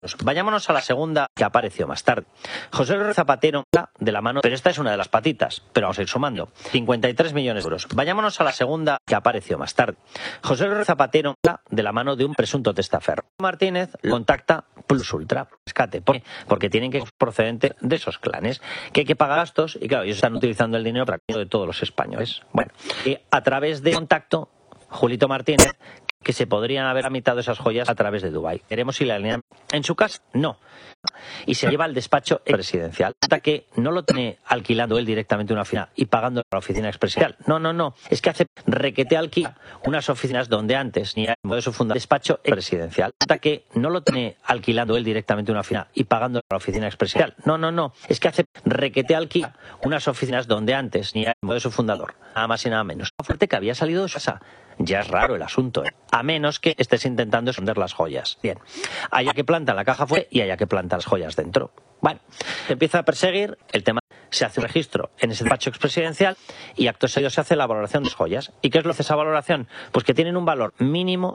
Vayámonos a la segunda que apareció más tarde. José Rodríguez Zapatero, de la mano, pero esta es una de las patitas, pero vamos a ir sumando. 53 millones de euros. Vayámonos a la segunda que apareció más tarde. José Rodríguez Zapatero, de la mano de un presunto testaferro. Martínez contacta Plus Ultra, rescate. ¿Por qué? Porque tienen que ser procedentes de esos clanes, que hay que pagar gastos y claro, ellos están utilizando el dinero para de todos los españoles. Bueno, a través de contacto, Julito Martínez, que se podrían haber tramitado esas joyas a través de Dubái. Veremos si la alinean en su casa. No. Y se lleva al despacho presidencial. Hasta que no lo tiene alquilando él directamente una oficina y pagando la oficina expresidencial. No. Es que hace requete alquila unas oficinas donde antes ni de su fundador despacho presidencial. Hasta que no lo tiene alquilando él directamente una oficina y pagando la oficina expresidencial. No. Es que hace requete alquila unas oficinas donde antes ni de su fundador. Nada más y nada menos. Fuerte que había salido de su casa. Ya es raro el asunto, ¿eh? A menos que estés intentando esconder las joyas. Bien, haya que planta la caja fuera y haya que plantar las joyas dentro. Bueno, se empieza a perseguir el tema. Se hace un registro en ese despacho expresidencial y acto seguido se hace la valoración de las joyas. ¿Y qué es lo que hace esa valoración? Pues que tienen un valor mínimo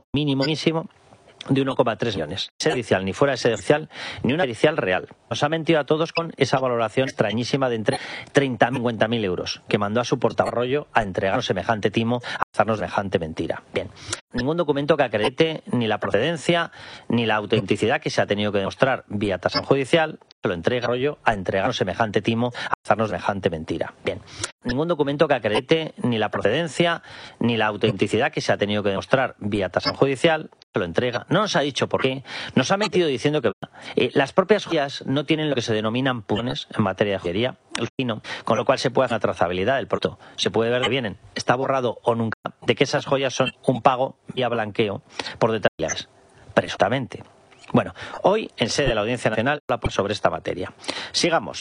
de 1,3 millones. Sedicial, ni fuera de sedicial, ni una sedicial real. Nos ha mentido a todos con esa valoración extrañísima de entre 30.000 y 50.000 euros, que mandó a su portarrollo a entregarnos semejante timo, a hacernos semejante mentira. Bien, ningún documento que acredite ni la procedencia, ni la autenticidad que se ha tenido que demostrar vía tasa judicial, se lo entrega rollo a entregarnos semejante timo, a hacernos semejante mentira. Bien, ningún documento que acredite ni la procedencia, ni la autenticidad que se ha tenido que demostrar vía tasa judicial, se lo entrega. No nos ha dicho por qué. Nos ha mentido diciendo que las propias joyas no tienen lo que se denominan punes en materia de joyería, el fino, con lo cual se puede hacer la trazabilidad del producto. Se puede ver de vienen. Está borrado o nunca de que esas joyas son un pago vía blanqueo por detalles. Presuntamente. Bueno, hoy en sede de la Audiencia Nacional habla sobre esta materia. Sigamos.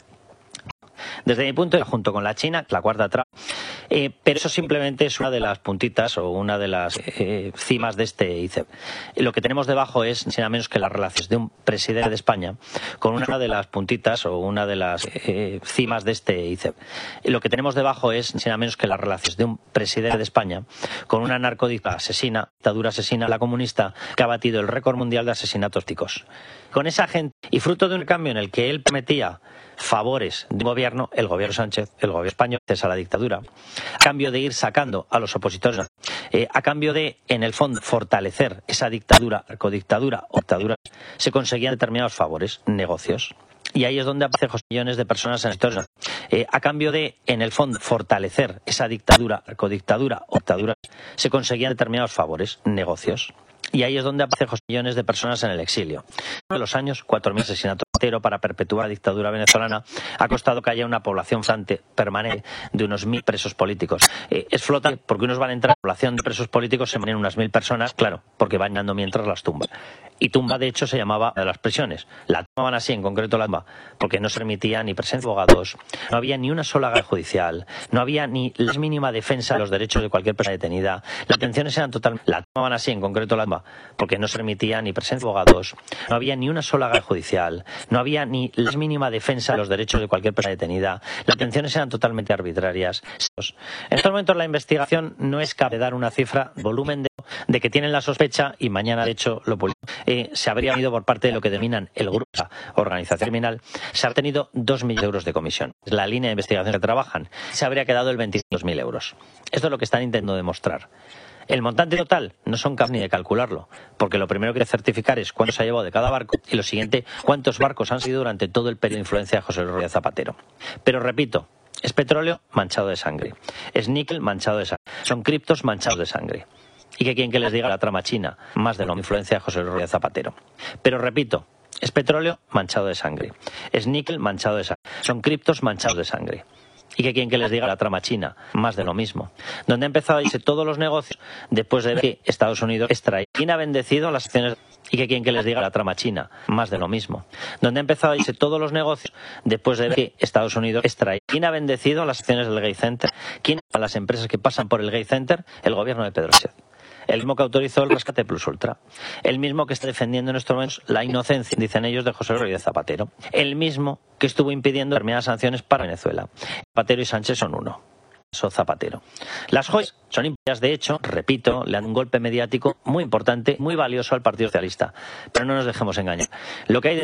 Desde mi punto de vista, junto con la China, la cuarta trama, pero eso simplemente es una de las puntitas o una de las cimas de este ICEP. Lo que tenemos debajo es nada menos que las relaciones de un presidente de España con una de las puntitas o una de las cimas de este ICEP. Lo que tenemos debajo es nada menos que las relaciones de un presidente de España con una narcodictadura asesina, la comunista, que ha batido el récord mundial de asesinatos ticos. Con esa gente, y fruto de un cambio en el que él prometía favores de un gobierno, el gobierno Sánchez, el gobierno español, cesa la dictadura, a cambio de ir sacando a los opositores, a cambio de, en el fondo, fortalecer esa dictadura, narcodictadura o dictadura, se conseguían determinados favores, negocios. Y ahí es donde aparecen millones de personas en la historia. A cambio de, en el fondo, fortalecer esa dictadura, narcodictadura o dictadura, se conseguían determinados favores, negocios. Y ahí es donde aparecen millones de personas en el exilio. En los años, 4.000 asesinatos para perpetuar la dictadura venezolana ha costado que haya una población permanente de unos 1.000 presos políticos. Es flotante porque unos van a entrar en la población de presos políticos, se ponen unas 1.000 personas, claro, porque van llenando mientras las tumban. Y tumba, de hecho, se llamaba de las prisiones. La llamaban así, en concreto la tumba, porque no se permitía ni presencia de abogados, no había ni una sola guardia judicial, no había ni la más mínima defensa de los derechos de cualquier persona detenida. Las detenciones eran totalmente... La llamaban así, en concreto la tumba, porque no se permitía ni presencia de abogados, no había ni una sola guardia judicial, no había ni la más mínima defensa de los derechos de cualquier persona detenida. Las detenciones eran totalmente arbitrarias. En estos momentos la investigación no es capaz de dar una cifra, volumen de que tienen la sospecha y mañana, de hecho, se habría ido por parte de lo que denominan el grupo organización criminal, se ha obtenido 2 millones de euros de comisión. Es la línea de investigación que trabajan. Se habría quedado el 22.000 euros. Esto es lo que están intentando demostrar. El montante total no son capaces ni de calcularlo, porque lo primero que hay que certificar es cuánto se ha llevado de cada barco y lo siguiente, cuántos barcos han sido durante todo el periodo de influencia de José Rodríguez Zapatero. Pero repito, es petróleo manchado de sangre, es níquel manchado de sangre, son criptos manchados de sangre. Y que quien que les diga la trama china, más de la influencia de José Rodríguez Zapatero. Pero repito, es petróleo manchado de sangre, es níquel manchado de sangre, son criptos manchados de sangre. Y que quien que les diga la trama china, más de lo mismo. Donde ha empezado a irse todos los negocios después de ver que Estados Unidos extrae. ¿Quién ha bendecido las acciones? Y que quien que les diga la trama china, más de lo mismo. Donde ha empezado a irse todos los negocios después de ver que Estados Unidos extrae. ¿Quién ha bendecido las acciones del Gate Center? ¿Quién a las empresas que pasan por el Gate Center? El gobierno de Pedro Sánchez. El mismo que autorizó el rescate Plus Ultra. El mismo que está defendiendo en estos momentos la inocencia, dicen ellos, de José Rodríguez Zapatero. El mismo que estuvo impidiendo determinadas sanciones para Venezuela. Zapatero y Sánchez son uno. Zapatero. Las joyas son impías, de hecho, repito, le dan un golpe mediático muy importante, muy valioso al Partido Socialista. Pero no nos dejemos engañar. Lo que hay